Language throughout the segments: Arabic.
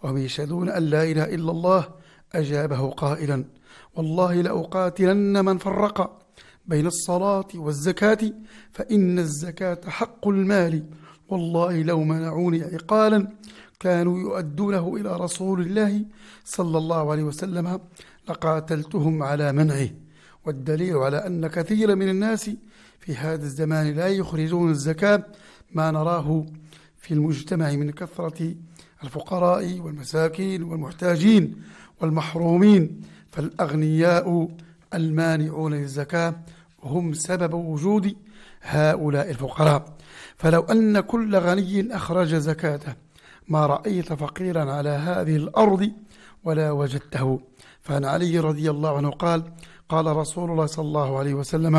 وهم يشهدون أن لا إله إلا الله أجابه قائلا: والله لأقاتلن من فرق بين الصلاة والزكاة فإن الزكاة حق المال، والله لو منعوني عقالا كانوا يؤدونه إلى رسول الله صلى الله عليه وسلم لقاتلتهم على منعه. والدليل على أن كثير من الناس في هذا الزمان لا يخرجون الزكاة ما نراه في المجتمع من كثرة الفقراء والمساكين والمحتاجين والمحرومين، فالأغنياء المانعون للزكاة هم سبب وجود هؤلاء الفقراء. فلو أن كل غني أخرج زكاته ما رأيت فقيرا على هذه الأرض ولا وجدته. فعن علي رضي الله عنه قال: قال رسول الله صلى الله عليه وسلم: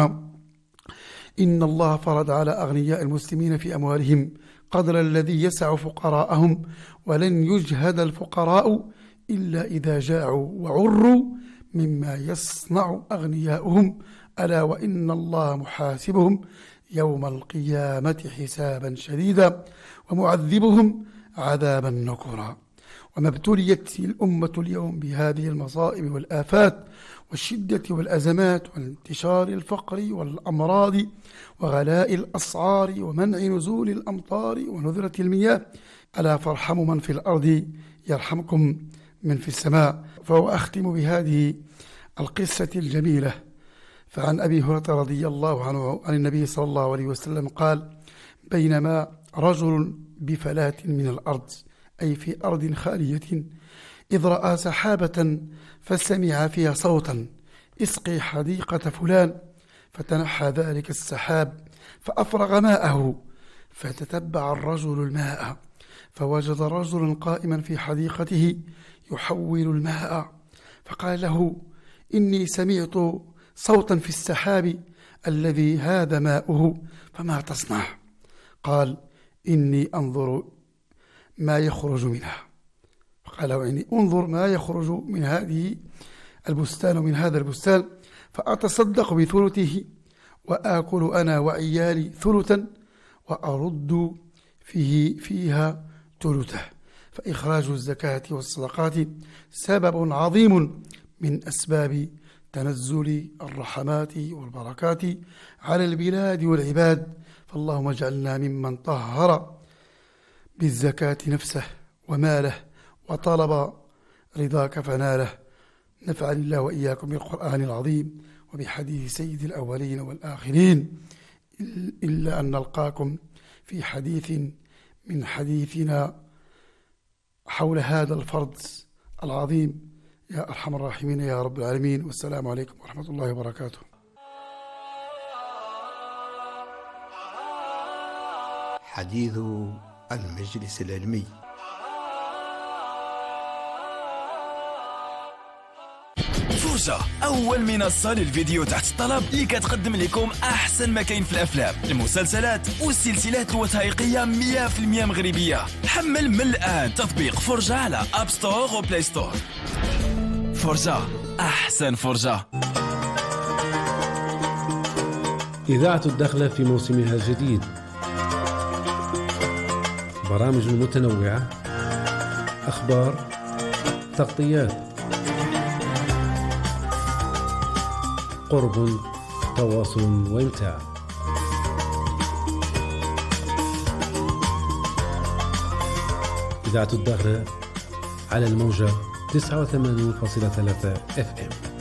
إن الله فرض على أغنياء المسلمين في أموالهم قدر الذي يسع فقراءهم، ولن يجهد الفقراء إلا إذا جاعوا وعروا مما يصنع أغنياؤهم، ألا وإن الله محاسبهم يوم القيامة حسابا شديدا ومعذبهم عذابا نكرا. وما ابتليت الأمة اليوم بهذه المصائب والآفات والشدة والأزمات وانتشار الفقر والأمراض وغلاء الأسعار ومنع نزول الأمطار ونذرة المياه، ألا فارحموا من في الأرض يرحمكم من في السماء. فأختم بهذه القصة الجميلة. فعن أبي هريرة رضي الله عنه عن النبي صلى الله عليه وسلم قال: بينما رجل بفلاة من الأرض، أي في أرض خالية، إذ رأى سحابة فسمع فيها صوتا: اسقي حديقة فلان. فتنحى ذلك السحاب فأفرغ ماءه، فتتبع الرجل الماء فوجد رجلا قائما في حديقته يحول الماء، فقال له: إني سمعت صوتا في السحاب الذي هذا ماؤه، فما تصنع؟ قال: إني أنظر ما يخرج منها. قال: إني أنظر ما يخرج من هذه البستان ومن هذا البستان، فأتصدق بثلثه وآكل أنا وعيالي ثلثا وأرد فيها ثلثه. فإخراج الزكاة والصدقات سبب عظيم من أسباب تنزل الرحمات والبركات على البلاد والعباد. فاللهم اجعلنا ممن طهر بالزكاة نفسه وماله وطلب رضاك فناله. نفعني الله وإياكم بالقرآن العظيم وبحديث سيد الأولين والآخرين، إلا أن نلقاكم في حديث من حديثنا حول هذا الفرض العظيم يا أرحم الراحمين يا رب العالمين. والسلام عليكم ورحمة الله وبركاته. حديث المجلس العلمي. فرجة، أول منصة للفيديو تحت الطلب اللي كتقدم لكم أحسن ما كاين في الأفلام، المسلسلات والسلسلات الوثائقية 100% مغربية. حمل من الآن تطبيق فرجة على أب ستور وبلاي ستور. فرجة، أحسن فرجة. إذاعة الدخلة في موسمها الجديد، برامج متنوعة، أخبار، تغطيات، قرب، تواصل وإمتاع. إذاعة الدخلة على الموجة 89.3 FM.